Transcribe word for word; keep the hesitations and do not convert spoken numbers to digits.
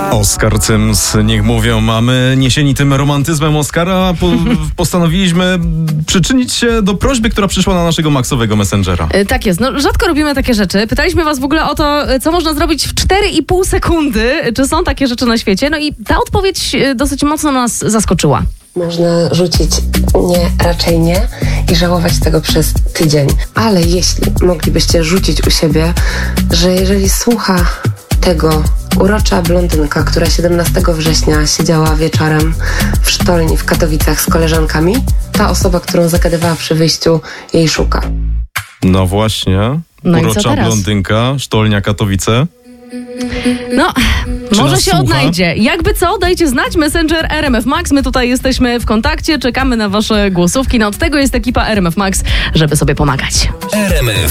Oskar Cyms, niech mówią, mamy niesieni tym romantyzmem Oskara, po, postanowiliśmy przyczynić się do prośby, która przyszła na naszego maksowego messengera. E, tak jest, no rzadko robimy takie rzeczy. Pytaliśmy was w ogóle o to, co można zrobić w cztery i pół sekundy. Czy są takie rzeczy na świecie? No i ta odpowiedź dosyć mocno nas zaskoczyła. Można rzucić nie, raczej nie i żałować tego przez tydzień. Ale jeśli moglibyście rzucić u siebie, że jeżeli słucha tego urocza blondynka, która siedemnastego września siedziała wieczorem w sztolni w Katowicach z koleżankami, ta osoba, którą zagadywała przy wyjściu, jej szuka. No właśnie, No urocza blondynka, sztolnia Katowice. No, Czy może nas się słucha? odnajdzie. Jakby co, dajcie znać, Messenger R M F Max. My tutaj jesteśmy w kontakcie, czekamy na wasze głosówki. No od tego jest ekipa R M F Max, żeby sobie pomagać. R M F